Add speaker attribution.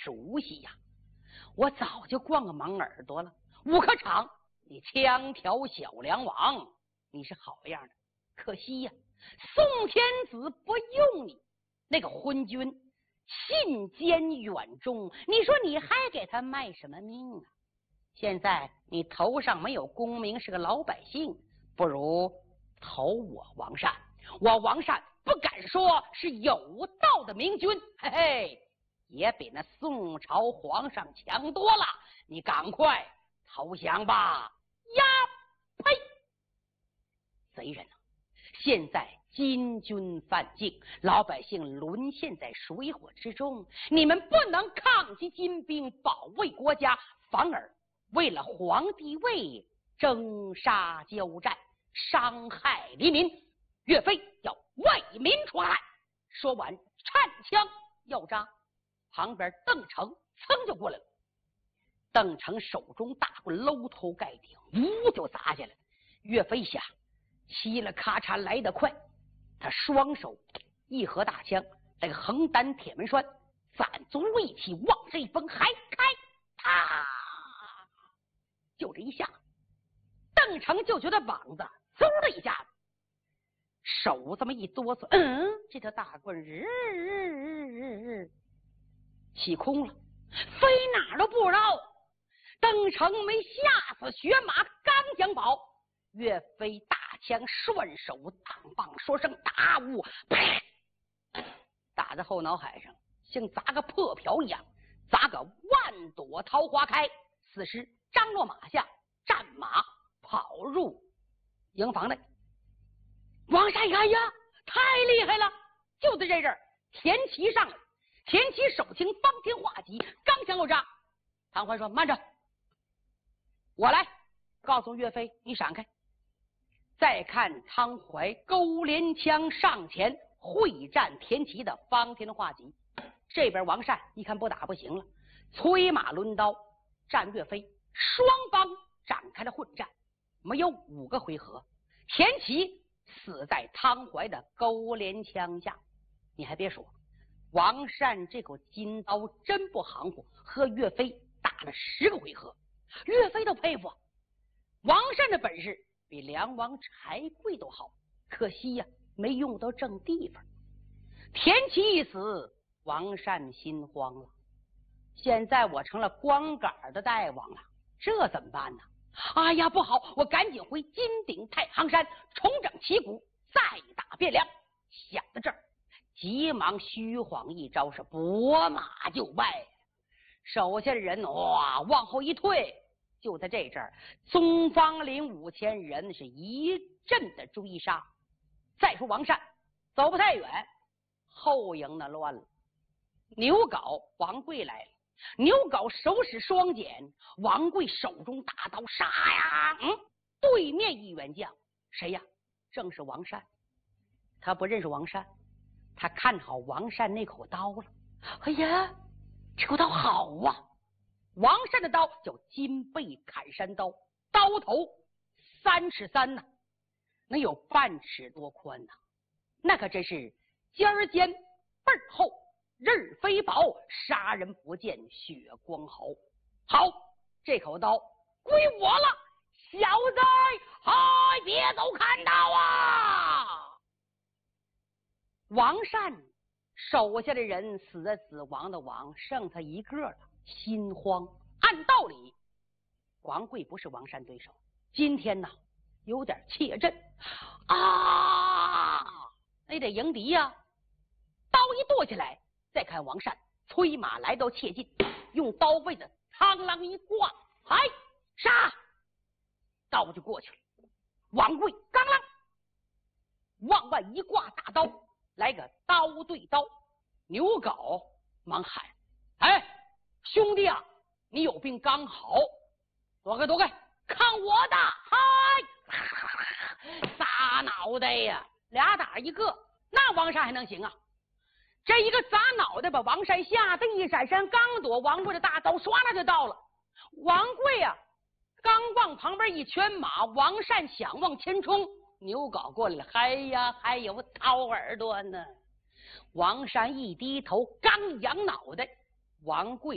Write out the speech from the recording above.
Speaker 1: 熟悉呀，我早就逛个盲耳朵了。武科场，你枪挑小梁王，你是好样的。可惜呀，宋天子不用你，那个昏君信奸远忠，你说你还给他卖什么命啊？现在你头上没有功名，是个老百姓，不如投我王善。我王善不敢说是有道的明君，嘿嘿，也比那宋朝皇上强多了。你赶快投降吧！呀，呸！贼人啊！现在金军犯境，老百姓沦陷在水火之中，你们不能抗击金兵，保卫国家，反而为了皇帝位征杀交战，伤害黎民。岳飞要为民除害。说完颤枪要扎，旁边邓成噌就过来了。邓成手中大棍搂头盖顶，呜就砸下来。岳飞下嘁了咔嚓来得快，他双手一合大枪，那个横担铁门栓，攒足力气往这一崩，还开，啪！就这一下，邓成就觉得膀子嗖的一下子，手这么一哆嗦，这条大棍起空了，飞哪儿都不知道。邓成没吓死血马，刚想跑，岳飞大枪顺手当棒说声大雾，啪，打在后脑海上，像砸个破瓢一样，砸个万朵桃花开。此时张落马下，战马跑入营房内。王善一看呀，太厉害了！就在这阵儿，田齐上来，田齐手擎方天画戟，刚想要扎，唐怀说：“慢着，我来告诉岳飞，你闪开。”再看汤怀勾连枪上前会战田齐的方天画戟，这边王善一看不打不行了，催马抡刀战岳飞，双方展开了混战，没有5个回合，田齐死在汤怀的勾连枪下。你还别说，王善这口金刀真不含糊，和岳飞打了10个回合，岳飞都佩服王善的本事比梁王柴贵都好，可惜呀，没用到正地方。田齐一死，王善心慌了，现在我成了光杆的大王了，这怎么办呢？哎呀，不好，我赶紧回金顶太行山重整旗鼓，再打汴梁。想到这儿，急忙虚晃一招，是拨马就败。手下的人哇往后一退，就在这阵儿，宗方林5000人是一阵的追杀。再说王善走不太远，后营呢乱了。牛皋、王贵来了，牛皋手使双锏，王贵手中大刀，杀呀！对面一员将谁呀？正是王善。他不认识王善，他看好王善那口刀了。哎呀，这口刀好啊！王善的刀叫金背砍山刀，刀头3尺3呐，能有半尺多宽呐，那可真是尖儿尖背儿厚，刃飞薄，杀人不见血光毫。好，这口刀归我了，小子，嗨，别走，看刀啊！王善手下的人死的死，亡的亡，剩他一个了，心慌。按道理王贵不是王善对手，今天呢有点怯阵啊，那得迎敌呀。刀一剁下来，再看王善催马来到切近，用刀位子苍啷一挂，嗨，杀！刀就过去了。王贵刚啷往外一挂大刀，来个刀对刀。牛皋忙喊：“哎，兄弟啊，你有病刚好，躲开躲开，看我的！”嗨，砸脑袋呀，俩打一个，那王善还能行啊？这一个砸脑袋把王善吓得一闪身，刚躲王贵的大刀唰啦就到了。王贵啊刚往旁边一圈马，王善想往前冲，牛皋过来了，嗨呀，还有掏耳朵呢。王善一低头，刚扬脑袋，王贵